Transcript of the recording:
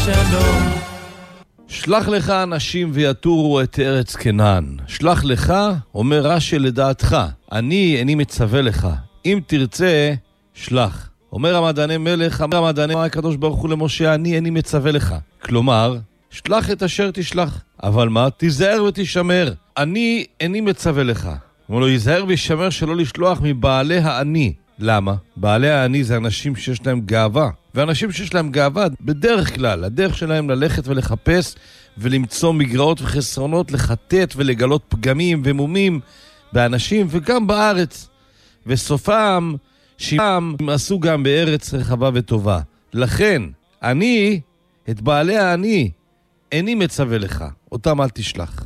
שלום. שלח לך אנשים ויתורו את ארץ כנען. שלח לך, אומר רש"י לדעתך, אני מצווה לך. אם תרצה, שלח. אומר המדעני מלך, אומר המדעני הקדוש ברוך הוא למשה, אני מצווה לך. כלומר, שלח את אשר תשלח. אבל מה? תיזהר ותשמר. אני מצווה לך. אומר לו, ייזהר וישמר שלא לשלוח מבעלי העני. למה? בעלי העני זה אנשים שיש להם גאווה. ואנשים שיש להם גאווה, בדרך כלל, הדרך שלהם ללכת ולחפש ולמצוא מגרעות וחסרונות, לחטט ולגלות פגמים ומומים באנשים וגם בארץ. וסופם, שימם עשו גם בארץ רחבה וטובה. לכן, את בעלי העני, איני מצווה לך, אותם אל תשלח.